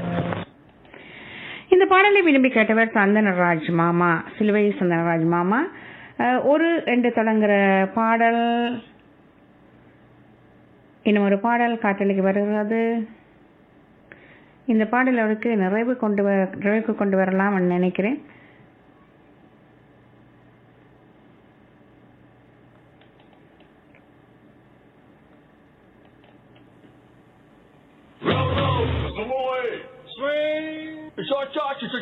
இந்த பாடலை விரும்பி கேட்டவர் சந்தனராஜ் மாமா, சிலுவை சந்தனராஜ் மாமா. ஒரு ரெண்டு தொடங்குற பாடல், இன்னும் ஒரு பாடல் காட்டலுக்கு வருகிறது. இந்த பாடல் அவருக்கு நிறைவுக்கு கொண்டு வரலாம் நினைக்கிறேன். Swing! It's our charge, it's a